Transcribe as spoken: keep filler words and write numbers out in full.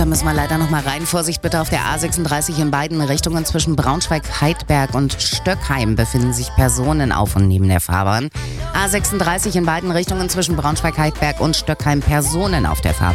da müssen wir leider noch mal rein. Vorsicht bitte auf der A sechsunddreißig in beiden Richtungen. Zwischen Braunschweig-Heidberg und Stöckheim befinden sich Personen auf und neben der Fahrbahn. A sechsunddreißig in beiden Richtungen zwischen Braunschweig-Heidberg und Stöckheim Personen auf der Fahrbahn.